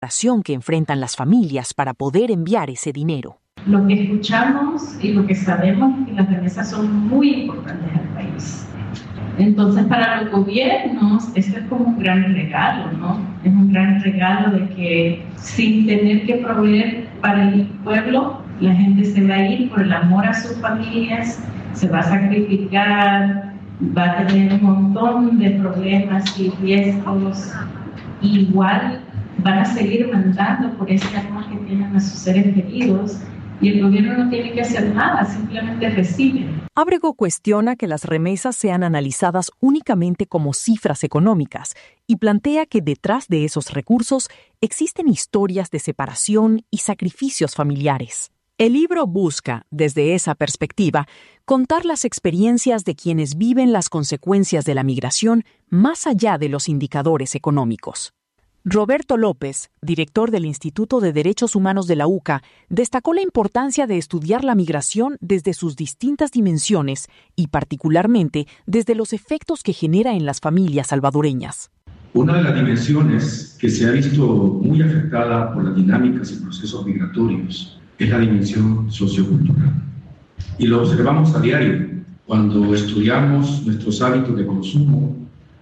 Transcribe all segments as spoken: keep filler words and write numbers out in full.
que enfrentan las familias para poder enviar ese dinero. Lo que escuchamos y lo que sabemos es que las remesas son muy importantes al país. Entonces, para los gobiernos, esto es como un gran regalo, ¿no? Es un gran regalo de que sin tener que proveer para el pueblo, la gente se va a ir por el amor a sus familias, se va a sacrificar, va a tener un montón de problemas y riesgos. Igual van a seguir mandando por ese amor que tienen a sus seres queridos y el gobierno no tiene que hacer nada, simplemente recibe. Ábrego cuestiona que las remesas sean analizadas únicamente como cifras económicas y plantea que detrás de esos recursos existen historias de separación y sacrificios familiares. El libro busca, desde esa perspectiva, contar las experiencias de quienes viven las consecuencias de la migración más allá de los indicadores económicos. Roberto López, director del Instituto de Derechos Humanos de la U C A, destacó la importancia de estudiar la migración desde sus distintas dimensiones y particularmente desde los efectos que genera en las familias salvadoreñas. Una de las dimensiones que se ha visto muy afectada por las dinámicas y procesos migratorios es la dimensión sociocultural. Y lo observamos a diario cuando estudiamos nuestros hábitos de consumo,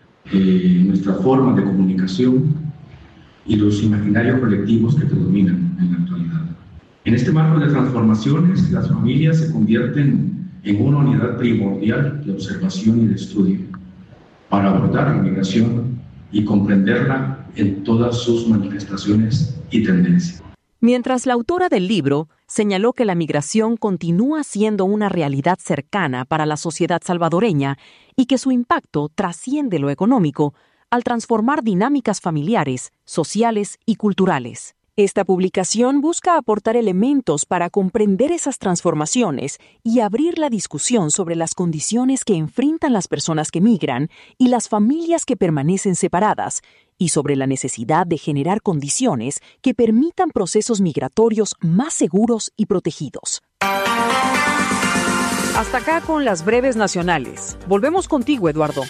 eh, nuestra forma de comunicación y los imaginarios colectivos que predominan en la actualidad. En este marco de transformaciones, las familias se convierten en una unidad primordial de observación y de estudio para abordar la migración y comprenderla en todas sus manifestaciones y tendencias. Mientras la autora del libro señaló que la migración continúa siendo una realidad cercana para la sociedad salvadoreña y que su impacto trasciende lo económico al transformar dinámicas familiares, sociales y culturales. Esta publicación busca aportar elementos para comprender esas transformaciones y abrir la discusión sobre las condiciones que enfrentan las personas que migran y las familias que permanecen separadas, y sobre la necesidad de generar condiciones que permitan procesos migratorios más seguros y protegidos. Hasta acá con las breves nacionales. Volvemos contigo, Eduardo.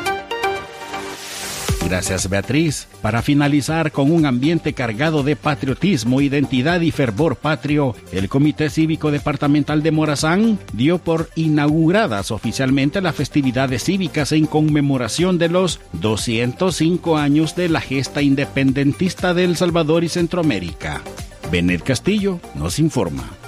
Gracias, Beatriz. Para finalizar con un ambiente cargado de patriotismo, identidad y fervor patrio, el Comité Cívico Departamental de Morazán dio por inauguradas oficialmente las festividades cívicas en conmemoración de los doscientos cinco años de la gesta independentista de El Salvador y Centroamérica. Benet Castillo nos informa.